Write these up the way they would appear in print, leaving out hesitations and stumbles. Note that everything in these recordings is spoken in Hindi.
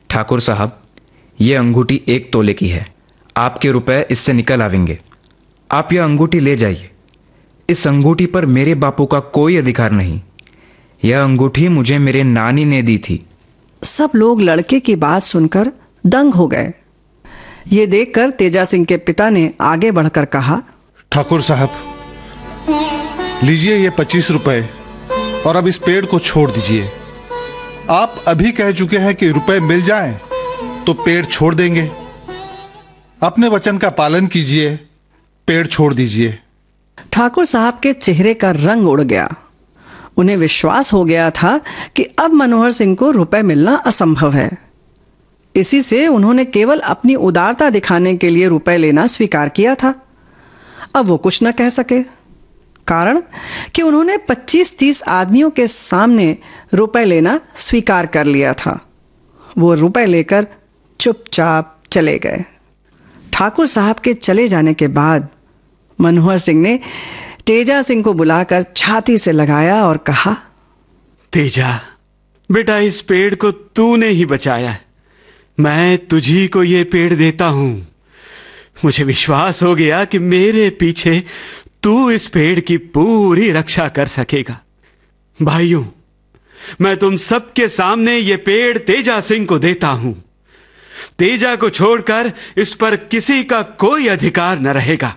ठाकुर साहब, ये अंगूठी 1 तोले की है। आपके रुपए इससे निकल आवेंगे। आप यह अंगूठी ले जाइए। इस अंगूठी पर मेरे बापू का कोई अधिकार नहीं। यह अंगूठी मुझे मेरे नानी ने दी थी। सब लोग लड़के की बात सुनकर दंग हो गए। ये देखकर तेजा सिंह के पिता ने आगे बढ़कर कहा, ठाकुर साहब, लीजिए ये 25 रुपए और अब इस पेड़ को छोड़ दीजिए। आप अभी कह चुके हैं कि रुपए मिल जाएं तो पेड़ छोड़ देंगे। अपने वचन का पालन कीजिए, पेड़ छोड़ दीजिए। ठाकुर साहब के चेहरे का रंग उड़ गया। उन्हें विश्वास हो गया था कि अब मनोहर सिंह को रुपए मिलना असंभव है। इसी से उन्होंने केवल अपनी उदारता दिखाने के लिए रुपए लेना स्वीकार किया था। अब वो कुछ न कह सके, कारण कि उन्होंने 25-30 आदमियों के सामने रुपए लेना स्वीकार कर लिया था। वो रुपए लेकर चुपचाप चले गए। ठाकुर साहब के चले जाने के बाद मनोहर सिंह ने तेजा सिंह को बुलाकर छाती से लगाया और कहा, तेजा बेटा, इस पेड़ को तूने ही बचाया है। मैं तुझी को ये पेड़ देता हूं। मुझे विश्वास हो गया कि मेरे पीछे तू इस पेड़ की पूरी रक्षा कर सकेगा। भाइयों, मैं तुम सबके सामने ये पेड़ तेजा सिंह को देता हूं। तेजा को छोड़कर इस पर किसी का कोई अधिकार न रहेगा।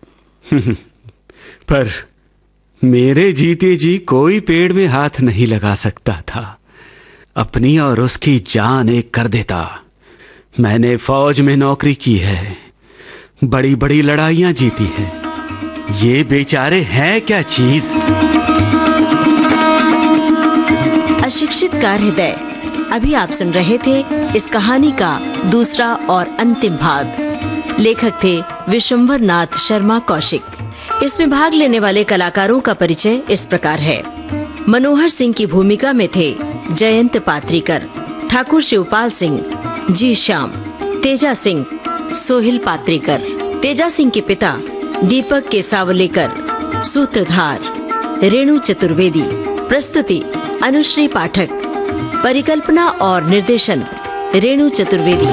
पर मेरे जीते जी कोई पेड़ में हाथ नहीं लगा सकता था। अपनी और उसकी जान एक कर देता। मैंने फौज में नौकरी की है, बड़ी बड़ी लड़ाइयां जीती हैं। ये बेचारे हैं क्या चीज। अशिक्षित का हृदय। अभी आप सुन रहे थे इस कहानी का दूसरा और अंतिम भाग। लेखक थे विशंभर नाथ शर्मा कौशिक। इसमें भाग लेने वाले कलाकारों का परिचय इस प्रकार है। मनोहर सिंह की भूमिका में थे जयंत पात्रीकर, ठाकुर शिवपाल सिंह, जी श्याम, तेजा सिंह, सोहिल पात्रीकर, तेजा सिंह के पिता दीपक केसावलेकर, सूत्रधार रेणु चतुर्वेदी, प्रस्तुति अनुश्री पाठक, परिकल्पना और निर्देशन रेणु चतुर्वेदी।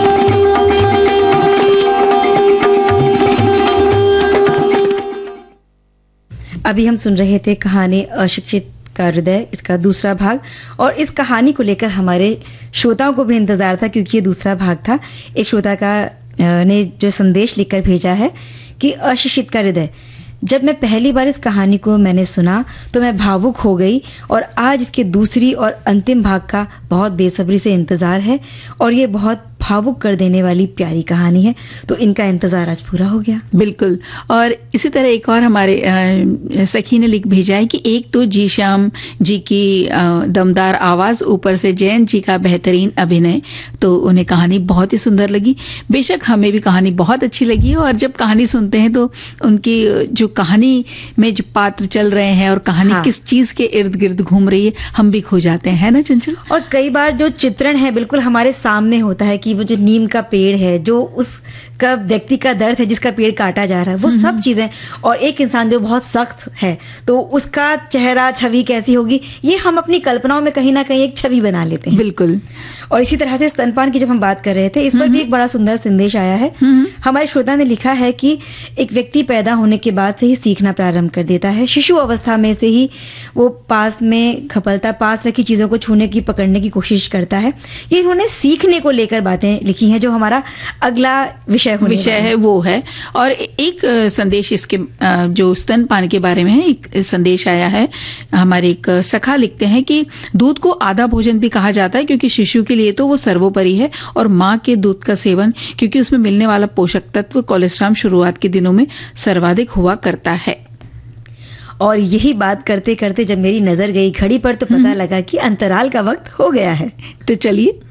अभी हम सुन रहे थे कहानी अशिक्षित का हृदय, इसका दूसरा भाग। और इस कहानी को लेकर हमारे श्रोताओं को भी इंतजार था, क्योंकि ये दूसरा भाग था। एक श्रोता का ने जो संदेश लिखकर भेजा है कि अशिक्षित का हृदय, जब मैं पहली बार इस कहानी को मैंने सुना तो मैं भावुक हो गई, और आज इसके दूसरी और अंतिम भाग का बहुत बेसब्री से इंतज़ार है। और ये बहुत भावुक कर देने वाली प्यारी कहानी है, तो इनका इंतज़ार आज पूरा हो गया। बिल्कुल। और इसी तरह एक और हमारे सखी ने लिख भेजा है कि एक तो जी श्याम जी की दमदार आवाज़, ऊपर से जयंत जी का बेहतरीन अभिनय, तो उन्हें कहानी बहुत ही सुंदर लगी। बेशक हमें भी कहानी बहुत अच्छी लगी। और जब कहानी सुनते हैं तो उनकी जो कहानी में जो पात्र चल रहे हैं और कहानी किस चीज़ के इर्द गिर्द घूम रही है, हम भी खो जाते हैं, है ना चंचल। और कई बार जो चित्रण है बिल्कुल हमारे सामने होता है कि वो जो नीम का पेड़ है, जो उसका व्यक्ति का दर्द है जिसका पेड़ काटा जा रहा है, वो सब चीजें, और एक इंसान जो बहुत सख्त है तो उसका चेहरा छवि कैसी होगी, ये हम अपनी कल्पनाओं में कहीं ना कहीं एक छवि बना लेते हैं। बिल्कुल। और इसी तरह से स्तनपान की जब हम बात कर रहे थे, इस पर भी एक बड़ा सुंदर संदेश आया है। हमारे श्रोता ने लिखा है कि एक व्यक्ति पैदा होने के बाद से ही सीखना प्रारंभ कर देता है। शिशु अवस्था में से ही वो पास में घपलता, पास रखी चीजों को छूने की, पकड़ने की कोशिश करता है। ये इन्होंने सीखने को लेकर बातें लिखी हैं, जो हमारा अगला विषय है वो है। और एक संदेश इसके जो स्तनपान के बारे में है, एक संदेश आया है। हमारे एक सखा लिखते हैं कि दूध को आधा भोजन भी कहा जाता है, क्योंकि शिशु के लिए तो वो सर्वोपरि है। और माँ के दूध का सेवन, क्योंकि उसमें मिलने वाला पोषक तत्व कोलेस्ट्रॉल शुरुआत के दिनों में सर्वाधिक हुआ करता है। और यही बात करते करते जब मेरी नजर गई घड़ी पर, तो पता लगा कि अंतराल का वक्त हो गया है। तो चलिए